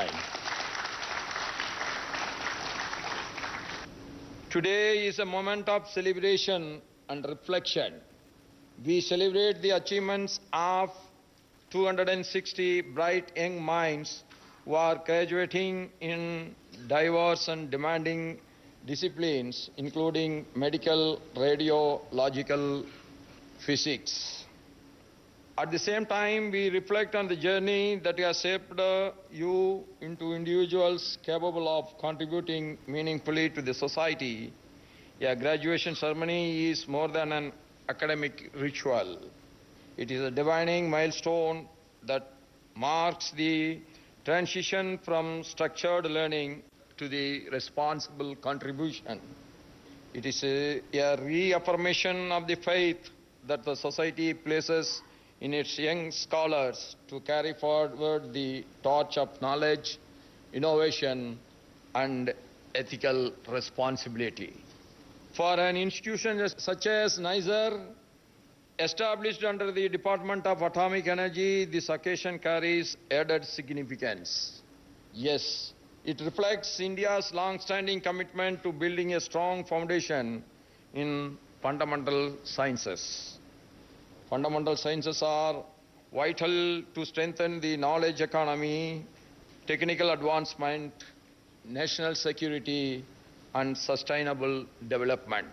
mind. Today is a moment of celebration and reflection. We celebrate the achievements of 260 bright young minds who are graduating in diverse and demanding disciplines, including medical, radiological, physics. At the same time, we reflect on the journey that has shaped you into individuals capable of contributing meaningfully to the society. A graduation ceremony is more than an academic ritual. It is a defining milestone that marks the transition from structured learning to the responsible contribution. It is a reaffirmation of the faith that the society places in its young scholars to carry forward the torch of knowledge, innovation, and ethical responsibility. For an institution such as NISER, established under the Department of Atomic Energy, this occasion carries added significance. Yes, it reflects India's long-standing commitment to building a strong foundation in fundamental sciences. Fundamental sciences are vital to strengthen the knowledge economy, technical advancement, national security, and sustainable development.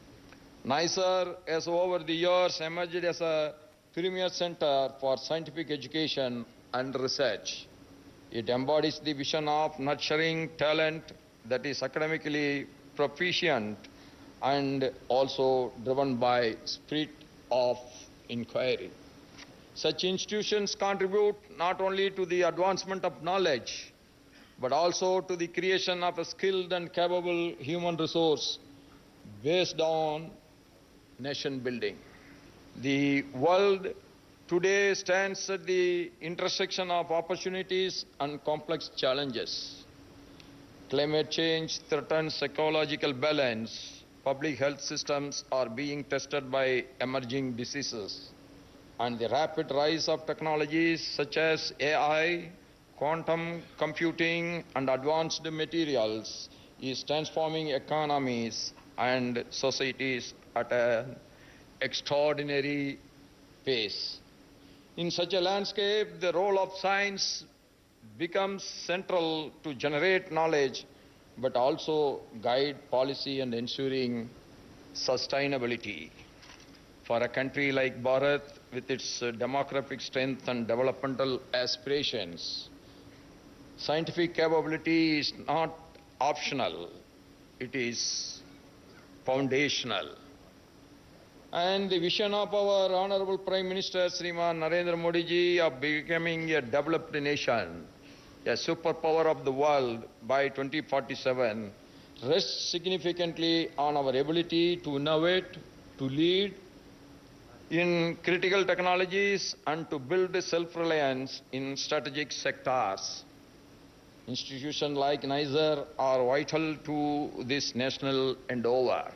NISER has over the years emerged as a premier center for scientific education and research. It embodies the vision of nurturing talent that is academically proficient and also driven by spirit of inquiry. Such institutions contribute not only to the advancement of knowledge, but also to the creation of a skilled and capable human resource based on nation building. The world today stands at the intersection of opportunities and complex challenges. Climate change threatens ecological balance. Public health systems are being tested by emerging diseases. And the rapid rise of technologies such as AI, quantum computing, and advanced materials is transforming economies and societies at an extraordinary pace. In such a landscape, the role of science becomes central to generate knowledge, but also guide policy and ensuring sustainability. For a country like Bharat, with its demographic strength and developmental aspirations, scientific capability is not optional, it is foundational. And the vision of our Honorable Prime Minister Sriman Narendra Modi ji of becoming a developed nation, a superpower of the world by 2047, rests significantly on our ability to innovate, to lead in critical technologies, and to build self-reliance in strategic sectors. Institutions like NISER are vital to this national endeavor.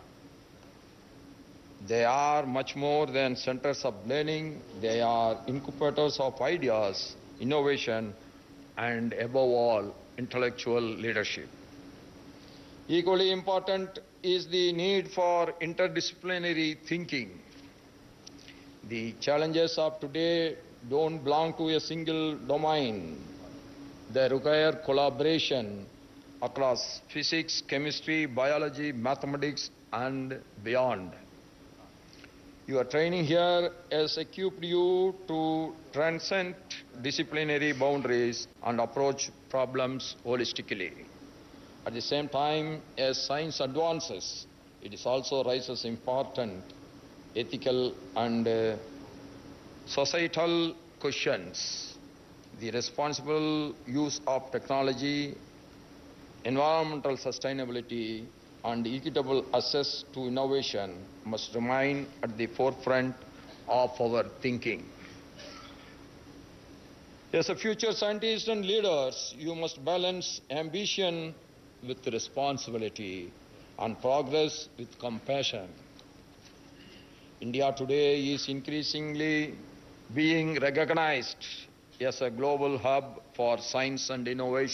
They are much more than centers of learning. They are incubators of ideas, innovation, and above all, intellectual leadership. Equally important is the need for interdisciplinary thinking. The challenges of today don't belong to a single domain. They require collaboration across physics, chemistry, biology, mathematics, and beyond. Your training here has equipped you to transcend disciplinary boundaries and approach problems holistically. At the same time, as science advances, it is also raises important ethical and societal questions. The responsible use of technology, environmental sustainability, and equitable access to innovation must remain at the forefront of our thinking. As a future scientist and leaders, you must balance ambition with responsibility and progress with compassion. India today is increasingly being recognized as a global hub for science and innovation.